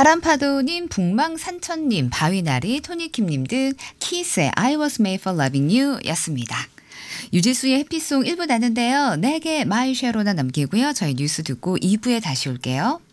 바람파도님, 북망산천님, 바위나리, 토니킴님 등 키스의 I was made for loving you 였습니다. 유지수의 해피송 1부 나는데요. 4개 마이쉐로나 남기고요. 저희 뉴스 듣고 2부에 다시 올게요.